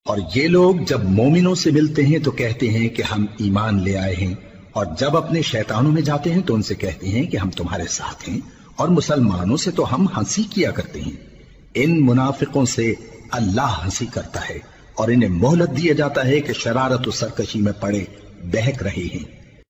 और ये लोग जब मोमिनों से मिलते हैं तो कहते हैं कि हम ईमान ले आए हैं, और जब अपने शैतानों में जाते हैं तो उनसे कहते हैं कि हम तुम्हारे साथ हैं, और मुसलमानों से तो हम हंसी किया करते हैं। इन मुनाफिकों से अल्लाह हंसी करता है और इन्हें मोहलत दिया जाता है कि शरारत और सरकशी में पड़े बहक रहे हैं।